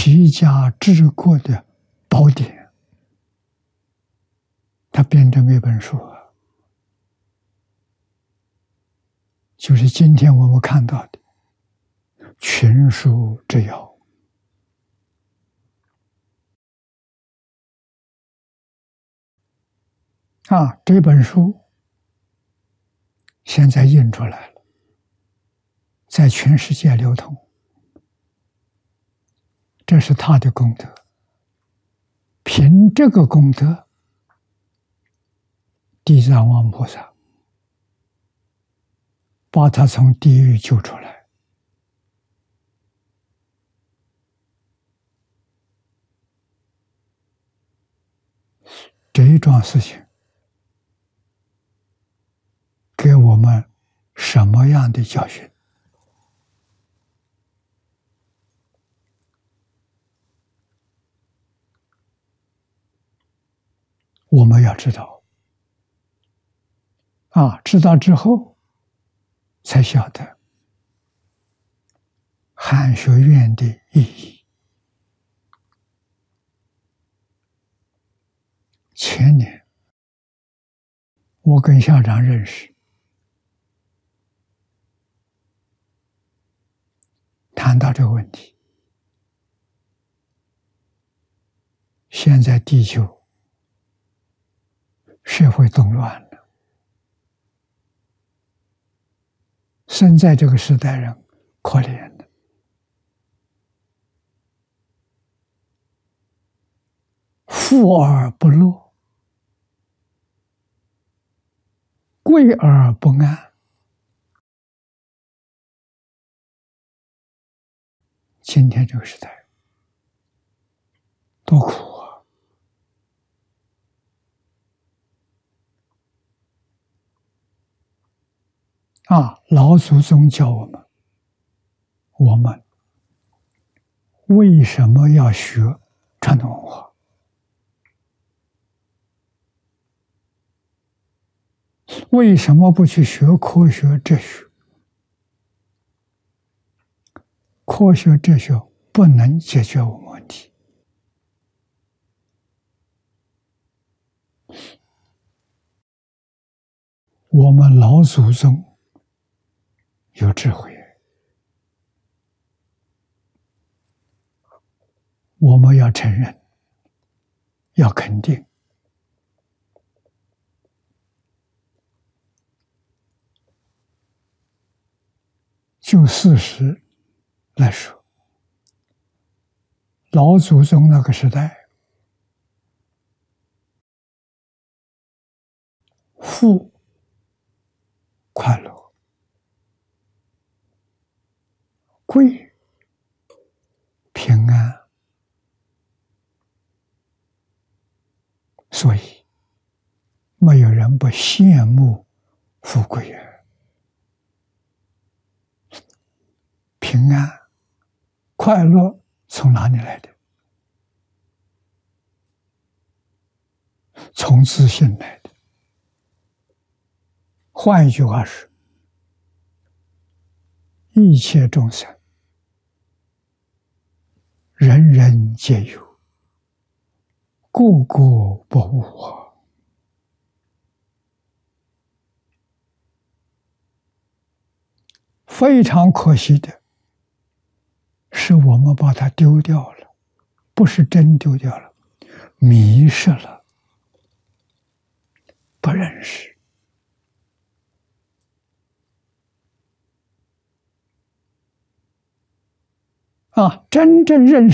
齐家治国的宝典，他编这么一本书啊，就是今天我们看到的群书之要啊。这本书现在印出来了，在全世界流通，这是他的功德。凭这个功德，地藏王菩萨把他从地狱救出来。这一桩事情给我们什么样的教训？我们要知道啊，知道之后才晓得汉学院的意义。前年我跟校长认识，谈到这个问题。现在地球社会动乱了，生在这个时代人可怜了，富而不乐，贵而不安。今天这个时代多苦啊！老祖宗教我们为什么要学传统文化？为什么不去学科学哲学？科学哲学不能解决我们问题。我们老祖宗有智慧，我们要承认，要肯定。就事实来说，老祖宗那个时代，富快乐，贵平安，所以没有人不羡慕富贵啊。平安快乐从哪里来的？从自信来的。换一句话是，一切众生人人皆有，个个不误啊。非常可惜的是，我们把它丢掉了，不是真丢掉了，迷失了，不认识。真正认识